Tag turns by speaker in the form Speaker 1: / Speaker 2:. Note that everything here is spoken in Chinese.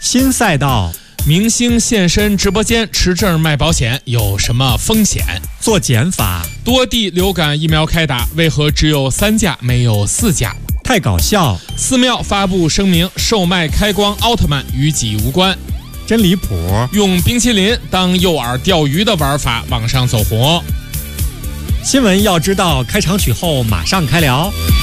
Speaker 1: 新赛道，
Speaker 2: 明星现身直播间持证卖保险有什么风险？
Speaker 1: 做减法，
Speaker 2: 多地流感疫苗开打，为何只有3家没有4家？
Speaker 1: 太搞笑。
Speaker 2: 寺庙发布声明，售卖开光奥特曼与己无关。
Speaker 1: 真离谱。
Speaker 2: 用冰淇淋当诱饵钓鱼的玩法网上走红。
Speaker 1: 新闻要知道，开场曲后马上开聊。